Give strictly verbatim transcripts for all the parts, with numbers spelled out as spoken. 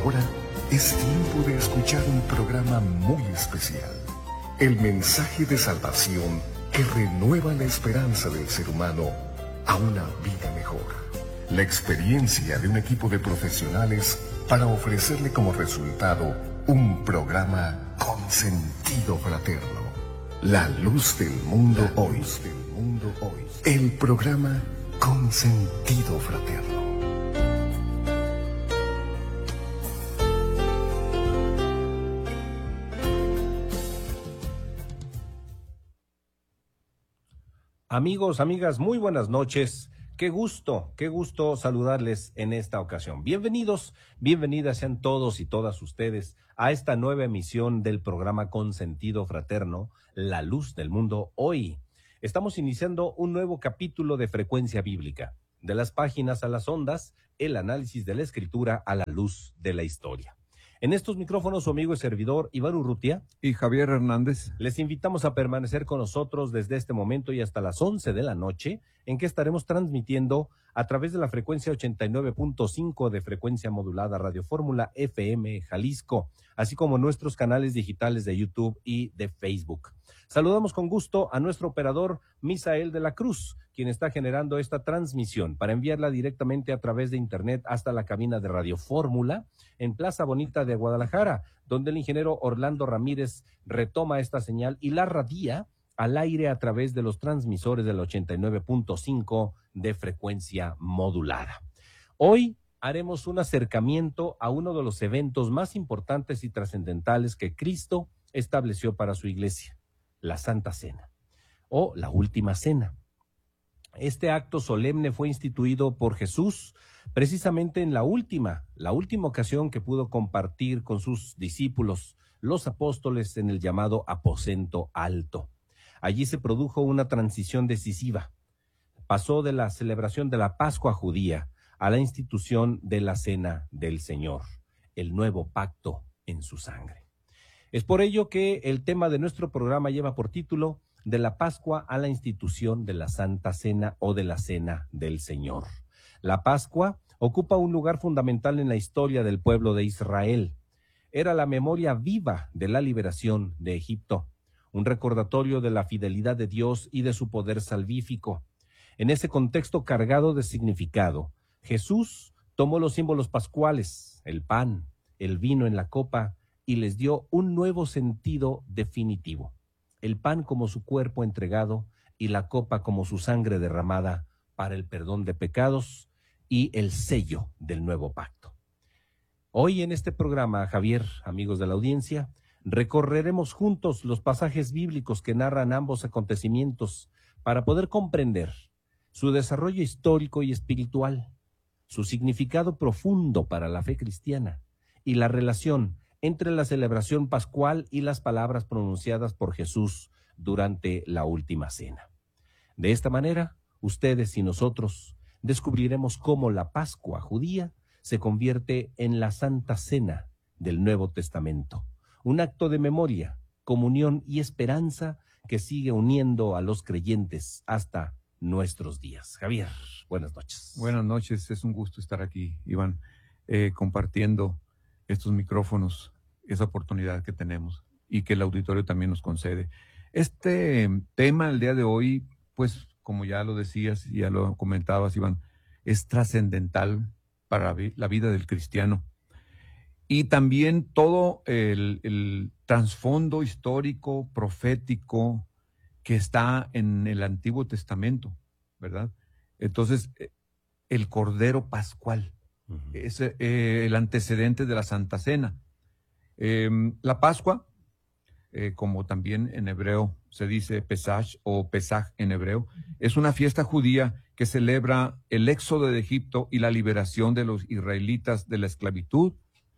Ahora es tiempo de escuchar un programa muy especial. El mensaje de salvación que renueva la esperanza del ser humano a una vida mejor. La experiencia de un equipo de profesionales para ofrecerle como resultado un programa con sentido fraterno. La luz del mundo hoy. El programa con sentido fraterno. Amigos, amigas, muy buenas noches. Qué gusto, qué gusto saludarles en esta ocasión. Bienvenidos, bienvenidas sean todos y todas ustedes a esta nueva emisión del programa Con Sentido Fraterno, La Luz del Mundo Hoy. Estamos iniciando un nuevo capítulo de Frecuencia Bíblica, de las páginas a las ondas, el análisis de la Escritura a la luz de la historia. En estos micrófonos, su amigo y servidor, Iván Urrutia y Javier Hernández. Les invitamos a permanecer con nosotros desde este momento y hasta las once de la noche, en que estaremos transmitiendo a través de la frecuencia ochenta y nueve punto cinco de frecuencia modulada Radio Fórmula F M Jalisco, así como nuestros canales digitales de YouTube y de Facebook. Saludamos con gusto a nuestro operador Misael de la Cruz, quien está generando esta transmisión para enviarla directamente a través de internet hasta la cabina de Radio Fórmula en Plaza Bonita de Guadalajara, donde el ingeniero Orlando Ramírez retoma esta señal y la radia al aire a través de los transmisores del ochenta y nueve punto cinco de frecuencia modulada. Hoy haremos un acercamiento a uno de los eventos más importantes y trascendentales que Cristo estableció para su iglesia, la Santa Cena o la Última Cena. Este acto solemne fue instituido por Jesús precisamente en la última, la última ocasión que pudo compartir con sus discípulos, los apóstoles, en el llamado aposento alto. Allí se produjo una transición decisiva. Pasó de la celebración de la Pascua judía a la institución de la Cena del Señor, el nuevo pacto en su sangre. Es por ello que el tema de nuestro programa lleva por título de la Pascua a la institución de la Santa Cena o de la Cena del Señor. La Pascua ocupa un lugar fundamental en la historia del pueblo de Israel. Era la memoria viva de la liberación de Egipto, un recordatorio de la fidelidad de Dios y de su poder salvífico. En ese contexto cargado de significado, Jesús tomó los símbolos pascuales, el pan, el vino en la copa, y les dio un nuevo sentido definitivo. El pan como su cuerpo entregado y la copa como su sangre derramada para el perdón de pecados y el sello del nuevo pacto. Hoy en este programa, Javier, amigos de la audiencia, recorreremos juntos los pasajes bíblicos que narran ambos acontecimientos para poder comprender su desarrollo histórico y espiritual, su significado profundo para la fe cristiana y la relación entre la celebración pascual y las palabras pronunciadas por Jesús durante la última cena. De esta manera, ustedes y nosotros descubriremos cómo la Pascua judía se convierte en la Santa Cena del Nuevo Testamento, un acto de memoria, comunión y esperanza que sigue uniendo a los creyentes hasta nuestros días. Javier, buenas noches. Buenas noches, es un gusto estar aquí, Iván, eh, compartiendo estos micrófonos, esa oportunidad que tenemos y que el auditorio también nos concede. Este tema el día de hoy, pues como ya lo decías y ya lo comentabas, Iván, es trascendental para la vida del cristiano. Y también todo el, el trasfondo histórico, profético que está en el Antiguo Testamento, ¿verdad? Entonces, el Cordero Pascual, uh-huh. es eh, el antecedente de la Santa Cena. Eh, la Pascua, eh, como también en hebreo se dice Pesach o Pesaj en hebreo, es una fiesta judía que celebra el éxodo de Egipto y la liberación de los israelitas de la esclavitud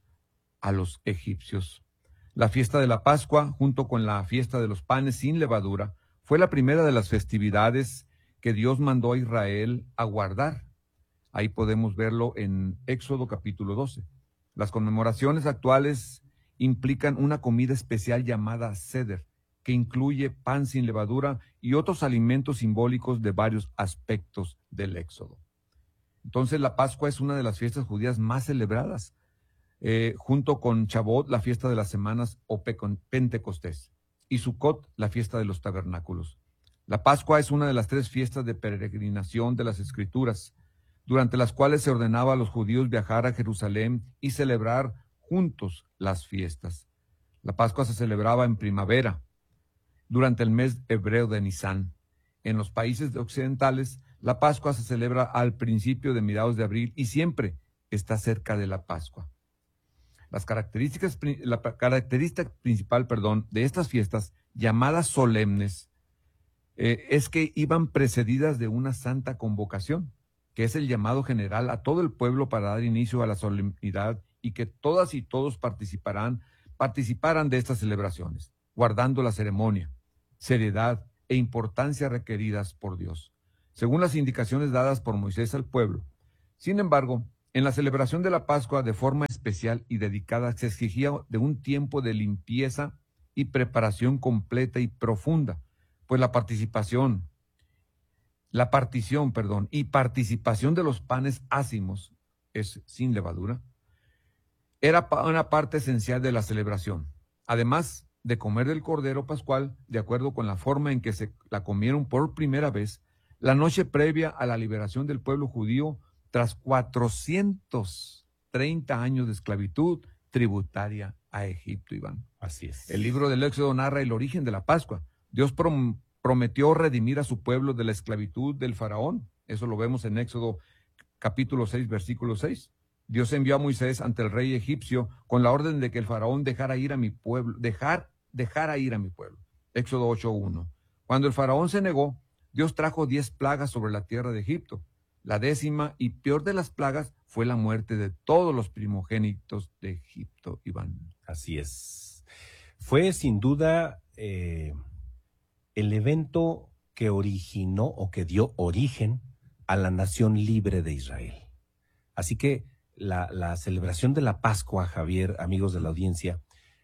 a los egipcios. La fiesta de la Pascua, junto con la fiesta de los panes sin levadura, fue la primera de las festividades que Dios mandó a Israel a guardar. Ahí podemos verlo en Éxodo capítulo doce. Las conmemoraciones actuales implican una comida especial llamada Seder, que incluye pan sin levadura y otros alimentos simbólicos de varios aspectos del Éxodo. Entonces la Pascua es una de las fiestas judías más celebradas. eh, junto con Chabot, la fiesta de las semanas o Pentecostés, y Sucot, la fiesta de los tabernáculos. La Pascua es una de las tres fiestas de peregrinación de las Escrituras, durante las cuales se ordenaba a los judíos viajar a Jerusalén y celebrar juntos las fiestas. La Pascua se celebraba en primavera, durante el mes hebreo de Nisán. En los países occidentales, la Pascua se celebra al principio de mediados de abril y siempre está cerca de la Pascua. Las características, la característica principal, perdón, de estas fiestas, llamadas solemnes, eh, es que iban precedidas de una santa convocación, que es el llamado general a todo el pueblo para dar inicio a la solemnidad y que todas y todos participarán, participaran de estas celebraciones, guardando la ceremonia, seriedad e importancia requeridas por Dios, según las indicaciones dadas por Moisés al pueblo. Sin embargo, en la celebración de la Pascua de forma especial y dedicada se exigía de un tiempo de limpieza y preparación completa y profunda, pues la participación, la partición, perdón, y participación de los panes ácimos, es sin levadura, era una parte esencial de la celebración. Además de comer del cordero pascual, de acuerdo con la forma en que se la comieron por primera vez, la noche previa a la liberación del pueblo judío tras cuatrocientos treinta años de esclavitud tributaria a Egipto, Iván. Así es. El libro del Éxodo narra el origen de la Pascua. Dios prom- prometió redimir a su pueblo de la esclavitud del faraón. Eso lo vemos en Éxodo capítulo seis, versículo seis. Dios envió a Moisés ante el rey egipcio con la orden de que el faraón dejara ir a mi pueblo, dejar, dejara ir a mi pueblo. Éxodo ocho uno. Cuando el faraón se negó, Dios trajo diez plagas sobre la tierra de Egipto. La décima y peor de las plagas fue la muerte de todos los primogénitos de Egipto, Iván. Así es. Fue sin duda eh, el evento que originó o que dio origen a la nación libre de Israel. Así que la, la celebración de la Pascua, Javier, amigos de la audiencia,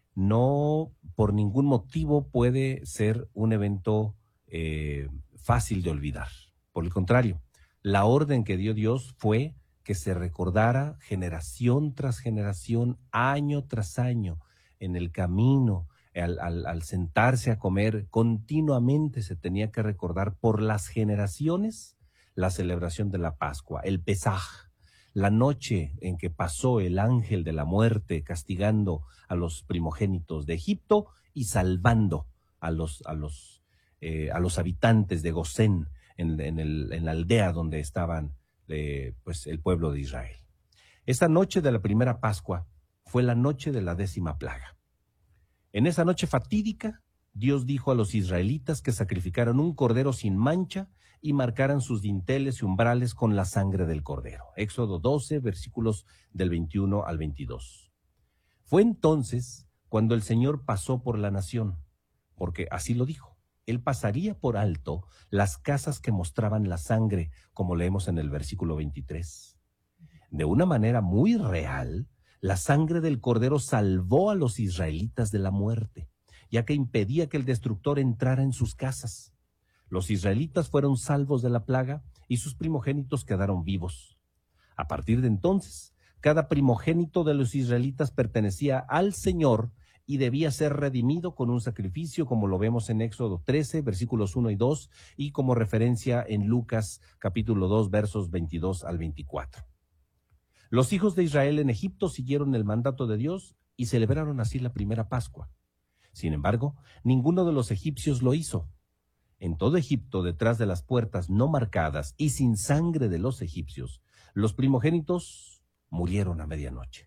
no por ningún motivo puede ser un evento eh, fácil de olvidar. Por el contrario, la orden que dio Dios fue que se recordara generación tras generación, año tras año, en el camino, al, al, al sentarse a comer, continuamente se tenía que recordar por las generaciones la celebración de la Pascua, el Pesaj, la noche en que pasó el ángel de la muerte castigando a los primogénitos de Egipto y salvando a los, a los, eh, a los habitantes de Gosén, En, en, el, en la aldea donde estaban eh, pues el pueblo de Israel. Esta noche de la primera Pascua fue la noche de la décima plaga. En esa noche fatídica, Dios dijo a los israelitas que sacrificaran un cordero sin mancha y marcaran sus dinteles y umbrales con la sangre del cordero. Éxodo doce, versículos del veintiuno al veintidós. Fue entonces cuando el Señor pasó por la nación, porque así lo dijo. Él pasaría por alto las casas que mostraban la sangre, como leemos en el versículo veintitrés. De una manera muy real, la sangre del cordero salvó a los israelitas de la muerte, ya que impedía que el destructor entrara en sus casas. Los israelitas fueron salvos de la plaga y sus primogénitos quedaron vivos. A partir de entonces, cada primogénito de los israelitas pertenecía al Señor y debía ser redimido con un sacrificio, como lo vemos en Éxodo trece, versículos uno y dos, y como referencia en Lucas capítulo dos, versos veintidós al veinticuatro. Los hijos de Israel en Egipto siguieron el mandato de Dios y celebraron así la primera Pascua. Sin embargo, ninguno de los egipcios lo hizo. En todo Egipto, detrás de las puertas no marcadas y sin sangre de los egipcios, los primogénitos murieron a medianoche.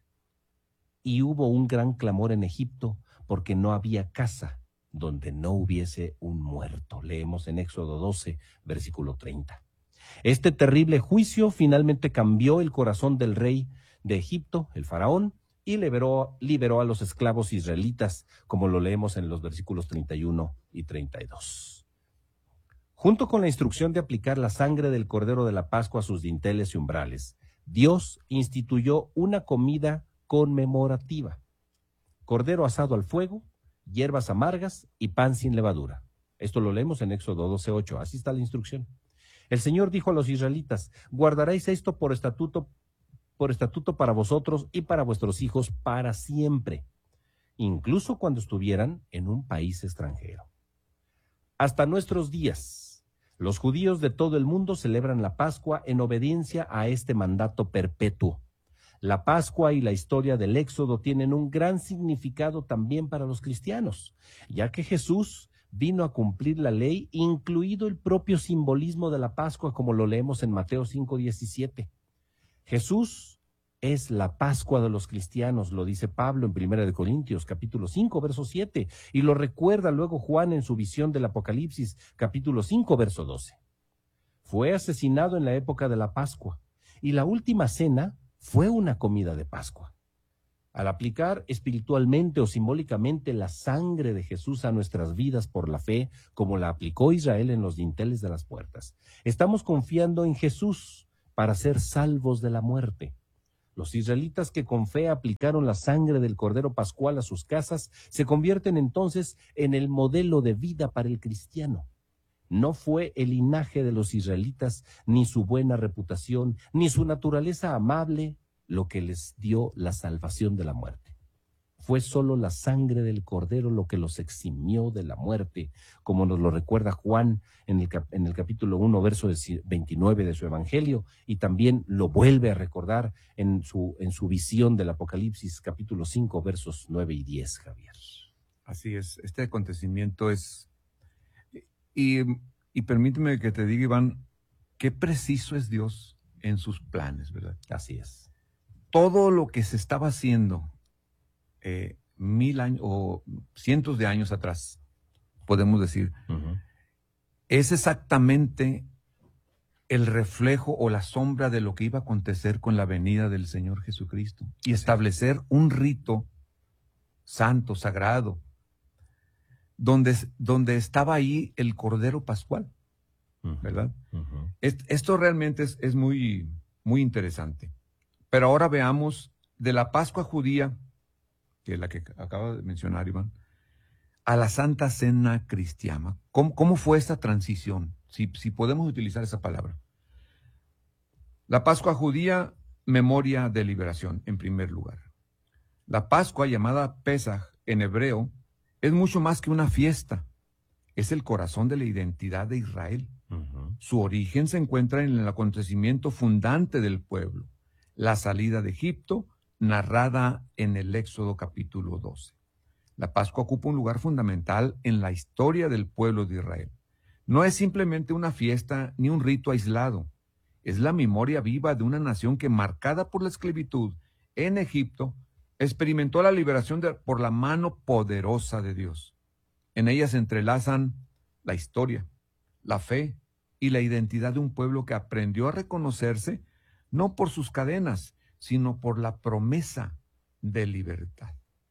Y hubo un gran clamor en Egipto porque no había casa donde no hubiese un muerto. Leemos en Éxodo doce, versículo treinta. Este terrible juicio finalmente cambió el corazón del rey de Egipto, el faraón, y liberó, liberó a los esclavos israelitas, como lo leemos en los versículos treinta y uno y treinta y dos. Junto con la instrucción de aplicar la sangre del cordero de la Pascua a sus dinteles y umbrales, Dios instituyó una comida conmemorativa: cordero asado al fuego, hierbas amargas y pan sin levadura. Esto lo leemos en Éxodo doce ocho, así está la instrucción. El Señor dijo a los israelitas: guardaréis esto por estatuto por estatuto para vosotros y para vuestros hijos para siempre, incluso cuando estuvieran en un país extranjero. Hasta nuestros días, los judíos de todo el mundo celebran la Pascua en obediencia a este mandato perpetuo. La Pascua y la historia del Éxodo tienen un gran significado también para los cristianos, ya que Jesús vino a cumplir la ley, incluido el propio simbolismo de la Pascua, como lo leemos en Mateo cinco diecisiete. Jesús es la Pascua de los cristianos, lo dice Pablo en Primera de Corintios, capítulo cinco, verso siete, y lo recuerda luego Juan en su visión del Apocalipsis, capítulo cinco, verso doce. Fue asesinado en la época de la Pascua, y la última cena fue una comida de Pascua. Al aplicar espiritualmente o simbólicamente la sangre de Jesús a nuestras vidas por la fe, como la aplicó Israel en los dinteles de las puertas, estamos confiando en Jesús para ser salvos de la muerte. Los israelitas que con fe aplicaron la sangre del Cordero Pascual a sus casas se convierten entonces en el modelo de vida para el cristiano. No fue el linaje de los israelitas, ni su buena reputación, ni su naturaleza amable lo que les dio la salvación de la muerte. Fue solo la sangre del Cordero lo que los eximió de la muerte, como nos lo recuerda Juan en el, cap en el capítulo uno, verso veintinueve de su Evangelio, y también lo vuelve a recordar en su, en su visión del Apocalipsis, capítulo cinco, versos nueve y diez, Javier. Así es, este acontecimiento es... Y, y permíteme que te diga, Iván, qué preciso es Dios en sus planes, ¿verdad? Así es. Todo lo que se estaba haciendo eh, mil años o cientos de años atrás, podemos decir, uh-huh. es exactamente el reflejo o la sombra de lo que iba a acontecer con la venida del Señor Jesucristo y establecer un rito santo, sagrado, Donde, donde estaba ahí el Cordero Pascual, ¿verdad? Uh-huh. Est, esto realmente es, es muy, muy interesante. Pero ahora veamos de la Pascua judía, que es la que acaba de mencionar Iván, a la Santa Cena Cristiana. ¿Cómo, cómo fue esta transición? Si, si podemos utilizar esa palabra. La Pascua judía, memoria de liberación, en primer lugar. La Pascua, llamada Pesaj en hebreo, es mucho más que una fiesta. Es el corazón de la identidad de Israel. Uh-huh. Su origen se encuentra en el acontecimiento fundante del pueblo, la salida de Egipto, narrada en el Éxodo capítulo doce. La Pascua ocupa un lugar fundamental en la historia del pueblo de Israel. No es simplemente una fiesta ni un rito aislado. Es la memoria viva de una nación que, marcada por la esclavitud en Egipto, experimentó la liberación de, por la mano poderosa de Dios. En ella se entrelazan la historia, la fe y la identidad de un pueblo que aprendió a reconocerse no por sus cadenas, sino por la promesa de libertad.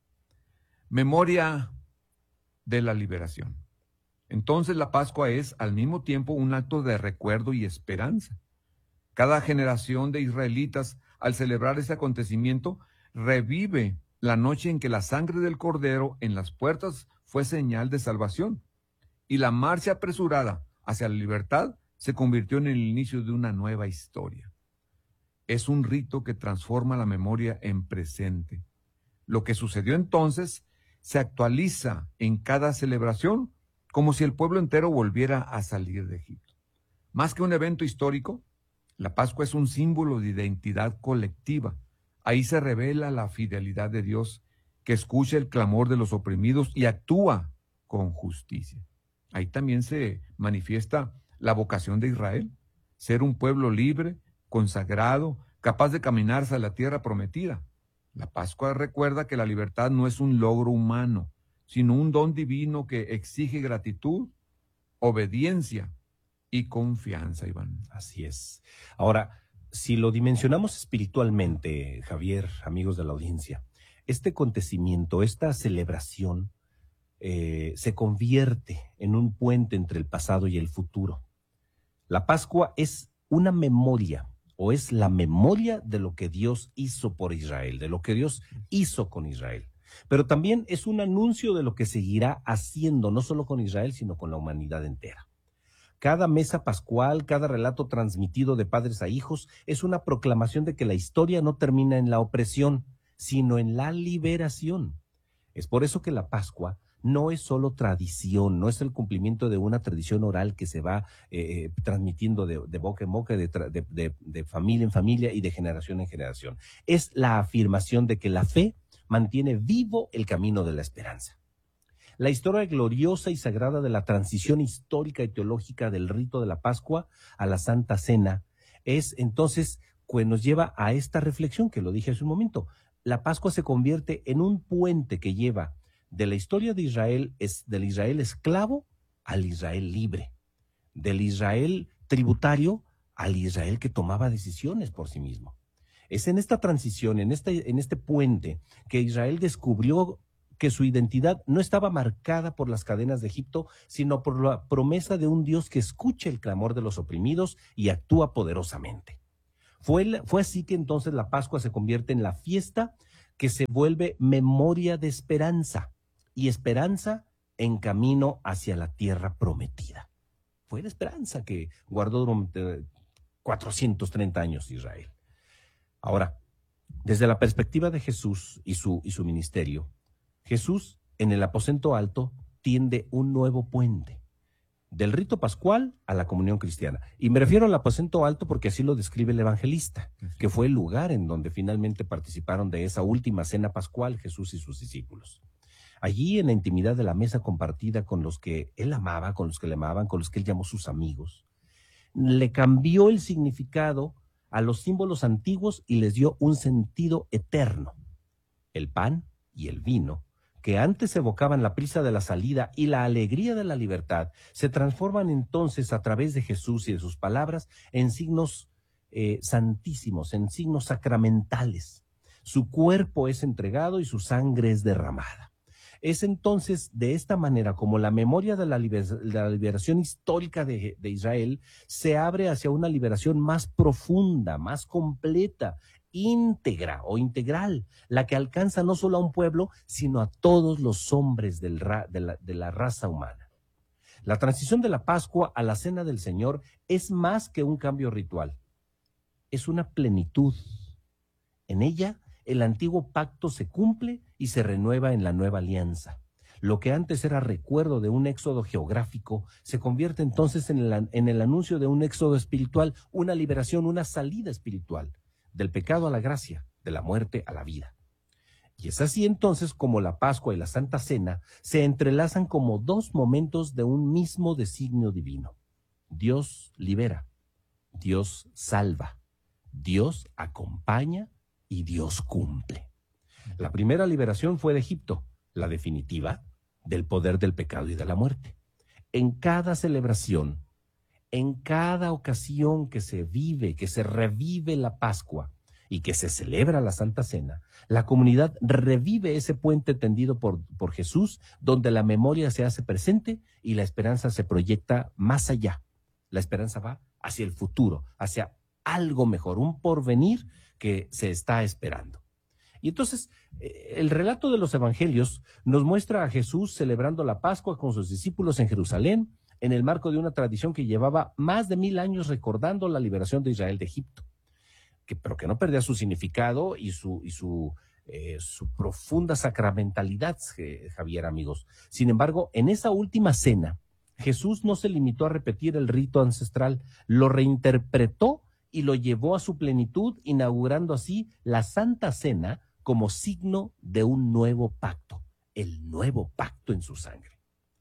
Memoria de la liberación. Entonces la Pascua es al mismo tiempo un acto de recuerdo y esperanza. Cada generación de israelitas, al celebrar este acontecimiento, revive la noche en que la sangre del Cordero en las puertas fue señal de salvación, y la marcha apresurada hacia la libertad se convirtió en el inicio de una nueva historia. Es un rito que transforma la memoria en presente. Lo que sucedió entonces se actualiza en cada celebración, como si el pueblo entero volviera a salir de Egipto. Más que un evento histórico, la Pascua es un símbolo de identidad colectiva. Ahí se revela la fidelidad de Dios, que escucha el clamor de los oprimidos y actúa con justicia. Ahí también se manifiesta la vocación de Israel, ser un pueblo libre, consagrado, capaz de caminar hacia la tierra prometida. La Pascua recuerda que la libertad no es un logro humano, sino un don divino que exige gratitud, obediencia y confianza, Iván. Así es. Ahora, si lo dimensionamos espiritualmente, Javier, amigos de la audiencia, este acontecimiento, esta celebración, eh, se convierte en un puente entre el pasado y el futuro. La Pascua es una memoria, o es la memoria de lo que Dios hizo por Israel, de lo que Dios hizo con Israel. Pero también es un anuncio de lo que seguirá haciendo, no solo con Israel, sino con la humanidad entera. Cada mesa pascual, cada relato transmitido de padres a hijos es una proclamación de que la historia no termina en la opresión, sino en la liberación. Es por eso que la Pascua no es solo tradición, no es el cumplimiento de una tradición oral que se va eh, transmitiendo de, de boca en boca, de, de, de, de familia en familia y de generación en generación. Es la afirmación de que la fe mantiene vivo el camino de la esperanza. La historia gloriosa y sagrada de la transición histórica y teológica del rito de la Pascua a la Santa Cena es entonces que nos lleva a esta reflexión que lo dije hace un momento. La Pascua se convierte en un puente que lleva de la historia de Israel, es del Israel esclavo al Israel libre, del Israel tributario al Israel que tomaba decisiones por sí mismo. Es en esta transición, en este, en este puente, que Israel descubrió que su identidad no estaba marcada por las cadenas de Egipto, sino por la promesa de un Dios que escucha el clamor de los oprimidos y actúa poderosamente. Fue, fue así que entonces la Pascua se convierte en la fiesta que se vuelve memoria de esperanza, y esperanza en camino hacia la tierra prometida. Fue la esperanza que guardó durante cuatrocientos treinta años Israel. Ahora, desde la perspectiva de Jesús y su, y su ministerio, Jesús en el aposento alto tiende un nuevo puente, del rito pascual a la comunión cristiana. Y me refiero al aposento alto porque así lo describe el evangelista, que fue el lugar en donde finalmente participaron de esa última cena pascual Jesús y sus discípulos. Allí, en la intimidad de la mesa compartida con los que él amaba, con los que le amaban, con los que él llamó sus amigos, le cambió el significado a los símbolos antiguos y les dio un sentido eterno. El pan y el vino, que antes evocaban la prisa de la salida y la alegría de la libertad, se transforman entonces a través de Jesús y de sus palabras en signos eh, santísimos, en signos sacramentales. Su cuerpo es entregado y su sangre es derramada. Es entonces de esta manera como la memoria de la, liber, la liberación histórica de, de Israel se abre hacia una liberación más profunda, más completa, íntegra o integral, la que alcanza no solo a un pueblo, sino a todos los hombres del ra, de, la, de la raza humana. La transición de la Pascua a la Cena del Señor es más que un cambio ritual, es una plenitud. En ella, el antiguo pacto se cumple y se renueva en la nueva alianza. Lo que antes era recuerdo de un éxodo geográfico se convierte entonces en el, en el anuncio de un éxodo espiritual, una liberación, una salida espiritual, del pecado a la gracia, de la muerte a la vida. Y es así entonces como la Pascua y la Santa Cena se entrelazan como dos momentos de un mismo designio divino. Dios libera, Dios salva, Dios acompaña y Dios cumple. La primera liberación fue de Egipto, la definitiva, del poder del pecado y de la muerte. En cada celebración, en cada ocasión que se vive, que se revive la Pascua y que se celebra la Santa Cena, la comunidad revive ese puente tendido por, por Jesús, donde la memoria se hace presente y la esperanza se proyecta más allá. La esperanza va hacia el futuro, hacia algo mejor, un porvenir que se está esperando. Y entonces, el relato de los evangelios nos muestra a Jesús celebrando la Pascua con sus discípulos en Jerusalén, en el marco de una tradición que llevaba más de mil años recordando la liberación de Israel de Egipto, que, pero que no perdía su significado y su, y su, eh, su profunda sacramentalidad, eh, Javier, amigos. Sin embargo, en esa última cena, Jesús no se limitó a repetir el rito ancestral, lo reinterpretó y lo llevó a su plenitud, inaugurando así la Santa Cena como signo de un nuevo pacto, el nuevo pacto en su sangre.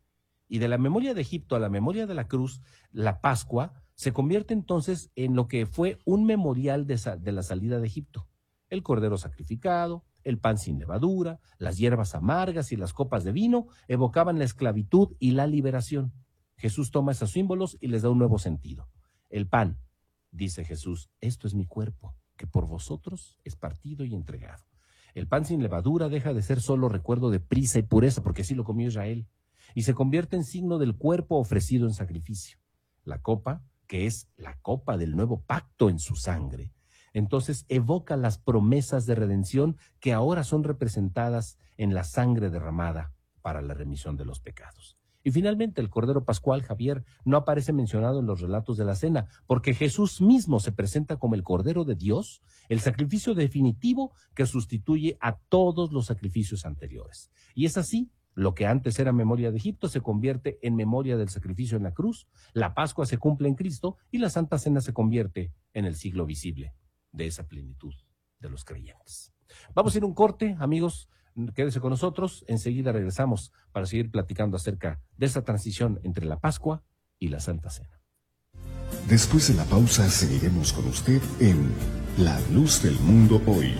Y de la memoria de Egipto a la memoria de la cruz, la Pascua se convierte entonces en lo que fue un memorial de, de la salida de Egipto. El cordero sacrificado, el pan sin levadura, las hierbas amargas y las copas de vino evocaban la esclavitud y la liberación. Jesús toma esos símbolos y les da un nuevo sentido. El pan, dice Jesús, esto es mi cuerpo, que por vosotros es partido y entregado. El pan sin levadura deja de ser solo recuerdo de prisa y pureza, porque así lo comió Israel, y se convierte en signo del cuerpo ofrecido en sacrificio. La copa, que es la copa del nuevo pacto en su sangre, entonces evoca las promesas de redención que ahora son representadas en la sangre derramada para la remisión de los pecados. Y finalmente, el Cordero Pascual, Javier, no aparece mencionado en los relatos de la cena, porque Jesús mismo se presenta como el Cordero de Dios, el sacrificio definitivo que sustituye a todos los sacrificios anteriores. Y es así, lo que antes era memoria de Egipto se convierte en memoria del sacrificio en la cruz, la Pascua se cumple en Cristo y la Santa Cena se convierte en el siglo visible de esa plenitud de los creyentes. Vamos a ir a un corte, amigos, quédese con nosotros, enseguida regresamos para seguir platicando acerca de esa transición entre la Pascua y la Santa Cena. Después de la pausa seguiremos con usted en La Luz del Mundo Hoy.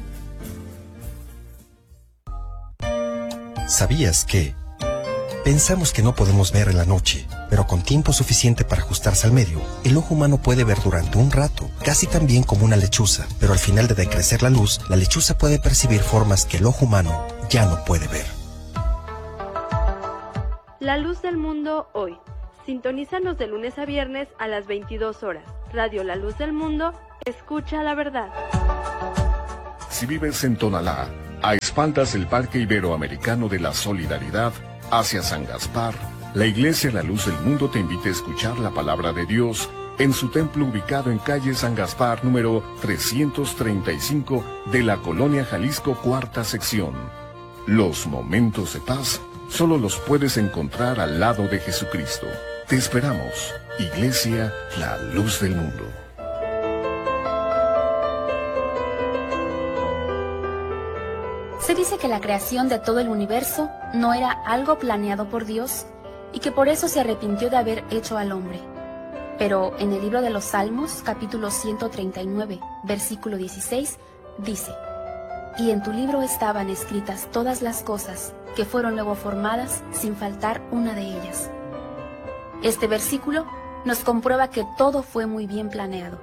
¿Sabías que? Pensamos que no podemos ver en la noche, pero con tiempo suficiente para ajustarse al medio, el ojo humano puede ver durante un rato, casi tan bien como una lechuza, pero al final de decrecer la luz, la lechuza puede percibir formas que el ojo humano ya no puede ver. La Luz del Mundo Hoy. Sintonízanos de lunes a viernes a las veintidós horas. Radio La Luz del Mundo, escucha la verdad. Si vives en Tonalá, a espaldas del Parque Iberoamericano de la Solidaridad, hacia San Gaspar, la Iglesia La Luz del Mundo te invita a escuchar la palabra de Dios en su templo ubicado en calle San Gaspar número trescientos treinta y cinco de la Colonia Jalisco, cuarta sección. Los momentos de paz solo los puedes encontrar al lado de Jesucristo. Te esperamos, Iglesia La Luz del Mundo. Se dice que la creación de todo el universo no era algo planeado por Dios y que por eso se arrepintió de haber hecho al hombre. Pero en el libro de los Salmos, capítulo ciento treinta y nueve, versículo dieciséis, dice: «Y en tu libro estaban escritas todas las cosas que fueron luego formadas sin faltar una de ellas». Este versículo nos comprueba que todo fue muy bien planeado.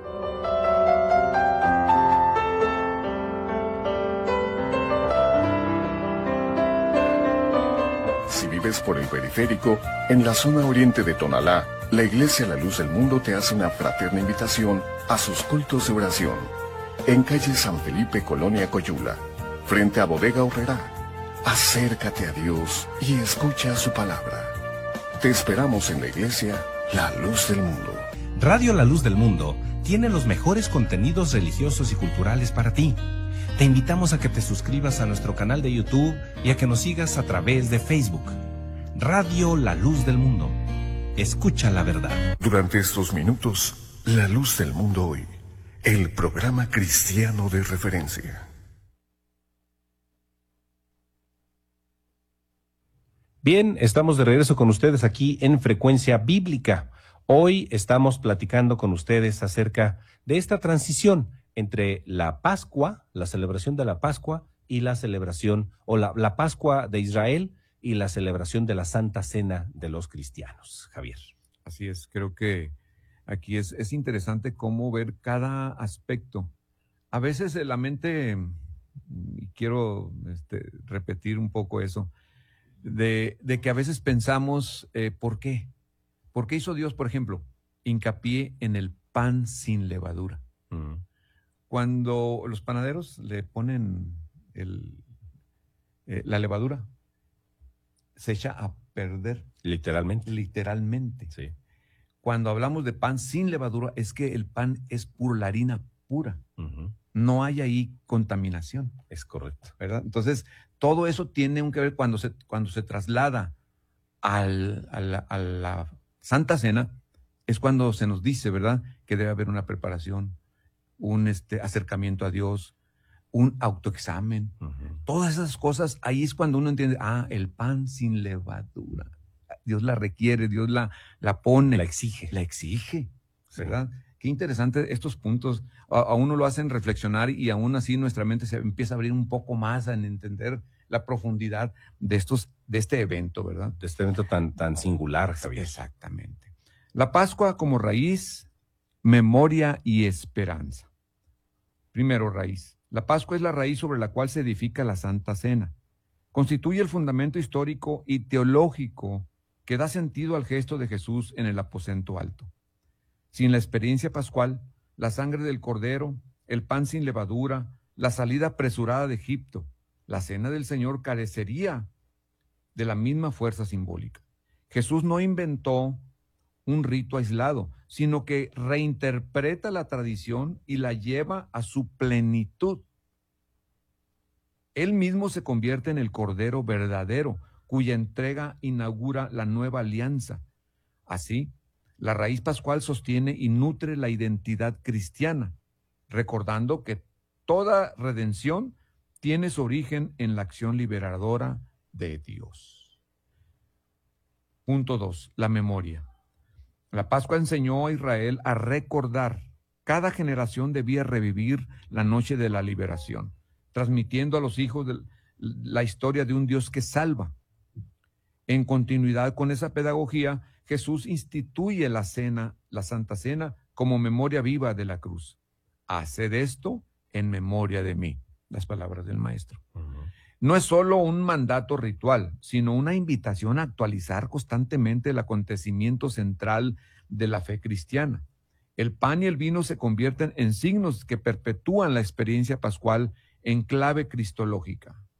Si vives por el periférico, en la zona oriente de Tonalá, la Iglesia La Luz del Mundo te hace una fraterna invitación a sus cultos de oración. En calle San Felipe, Colonia Coyula, frente a Bodega Horrera. Acércate a Dios y escucha su palabra. Te esperamos en la Iglesia La Luz del Mundo. Radio La Luz del Mundo tiene los mejores contenidos religiosos y culturales para ti. Te invitamos a que te suscribas a nuestro canal de YouTube y a que nos sigas a través de Facebook. Radio La Luz del Mundo. Escucha la verdad. Durante estos minutos, La Luz del Mundo Hoy, el programa cristiano de referencia. Bien, estamos de regreso con ustedes aquí en Frecuencia Bíblica. Hoy estamos platicando con ustedes acerca de esta transición entre la Pascua, la celebración de la Pascua y la celebración, o la, la Pascua de Israel y la celebración de la Santa Cena de los cristianos. Javier. Así es, creo que aquí es, es interesante cómo ver cada aspecto. A veces la mente, y quiero este, repetir un poco eso, de, de que a veces pensamos, eh, ¿por qué? ¿Por qué hizo Dios, por ejemplo, hincapié en el pan sin levadura? Mm. Cuando los panaderos le ponen el, eh, la levadura, se echa a perder. Literalmente. Literalmente. Sí. Cuando hablamos de pan sin levadura, es que el pan es puro, la harina pura. Uh-huh. No hay ahí contaminación. Es correcto. ¿Verdad? Entonces, todo eso tiene que ver cuando se, cuando se traslada al, a, la, a la Santa Cena, es cuando se nos dice, ¿verdad?, que debe haber una preparación, un este, acercamiento a Dios, un autoexamen. Uh-huh. Todas esas cosas, ahí es cuando uno entiende, ah, el pan sin levadura. Dios la requiere, Dios la, la pone. La exige. La exige, ¿verdad? Sí. Qué interesante estos puntos. A, a uno lo hacen reflexionar y aún así nuestra mente se empieza a abrir un poco más en entender la profundidad de, estos, de este evento, ¿verdad? De este evento tan, tan singular, Javier. Exactamente. La Pascua como raíz, memoria y esperanza. Primero, raíz. La Pascua es la raíz sobre la cual se edifica la Santa Cena. Constituye el fundamento histórico y teológico que da sentido al gesto de Jesús en el aposento alto. Sin la experiencia pascual, la sangre del cordero, el pan sin levadura, la salida apresurada de Egipto, la cena del Señor carecería de la misma fuerza simbólica. Jesús no inventó un rito aislado, sino que reinterpreta la tradición y la lleva a su plenitud. Él mismo se convierte en el Cordero verdadero, cuya entrega inaugura la nueva alianza. Así, la raíz pascual sostiene y nutre la identidad cristiana, recordando que toda redención tiene su origen en la acción liberadora de Dios. Punto dos. La memoria. La Pascua enseñó a Israel a recordar. Cada generación debía revivir la noche de la liberación, transmitiendo a los hijos de la historia de un Dios que salva. En continuidad con esa pedagogía, Jesús instituye la cena, la Santa Cena, como memoria viva de la cruz. Haced esto en memoria de mí. Las palabras del Maestro. Uh-huh. No es solo un mandato ritual, sino una invitación a actualizar constantemente el acontecimiento central de la fe cristiana. El pan y el vino se convierten en signos que perpetúan la experiencia pascual en clave cristológica.